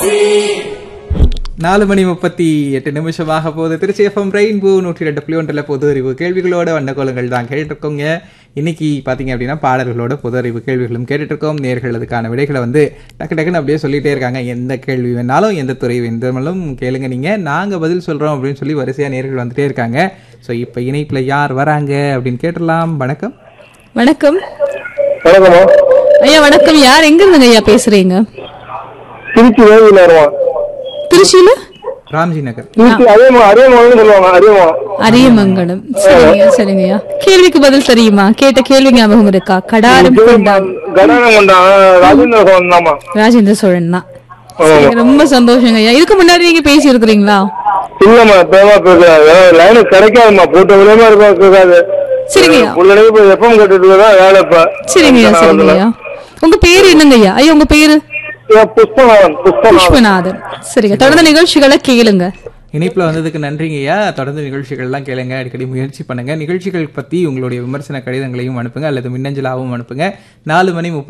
4:38 போகுது. Trichy FM rainbow 102.1 பொது அறிவு கேள்விகளோட வண்ணக்கோலங்கள் தான் கேட்டுருக்கோங்க. இன்னைக்கு பார்த்தீங்க அப்படின்னா பாடல்களோட பொது அறிவு கேள்விகளும் கேட்டுட்டு இருக்கோம். நேர்கள் அதுக்கான விடைகளை வந்து டக்கு டக்குன்னு அப்படியே சொல்லிட்டே இருக்காங்க. எந்த கேள்வி வேணாலும் எந்த துறை வேண்டாலும் கேளுங்க, நீங்க நாங்க பதில் சொல்றோம் அப்படின்னு சொல்லி வரிசையா நேர்கள் வந்துட்டே இருக்காங்க. ஸோ இப்போ இணைப்புல யார் வராங்க அப்படின்னு கேட்டுடலாம். வணக்கம். வணக்கம் வணக்கம்மா. ஐயா. வணக்கம். யார் எங்க இருந்துங்க ஐயா பேசுறீங்க? திருச்சி திருச்சியில ராம்ஜி நகர். திருச்சி அரியமங்கலம் சொல்லுவாங்க. அரியமங்கலம். சரிங்க சரிங்கய்யா. கேள்விக்கு பதில் தெரியுமா? கேட்ட கேள்வி ஞாபகம் இருக்கா? கடாரம் கொண்டான் ராஜேந்திர சோழன் தாமா. ராஜேந்திர சோழன் தான். ரொம்ப சந்தோஷங்க ஐயா. இதுக்கு முன்னாடி நீங்க பேசி இருக்கிறீங்களா? இல்லம்மா, தேவை லைனு கிடைக்காதுமா. போட்ட விலையமா இருக்காது. சரிங்கய்யா. எப்பவும் கேட்டுட்டு இருக்கா வேலை. இப்ப சரிங்கய்யா சரிங்கய்யா. உங்க பேரு என்னங்க ஐயா? ஐயா உங்க பேரு? புஷ்பநாதன். சரிங்க. தொடர்ந்து நிகழ்ச்சிகளை கேளுங்க. இணைப்புல வந்ததுக்கு நன்றிங்கய்யா. தொடர்ந்து நிகழ்ச்சிகள்லாம் கேளுங்க, அடிக்கடி முயற்சி பண்ணுங்க. நிகழ்ச்சிகள் பத்தி உங்களுடைய விமர்சன கடிதங்களையும் அனுப்புங்க அல்லது மின்னஞ்சலாகவும் அனுப்புங்க. 4:30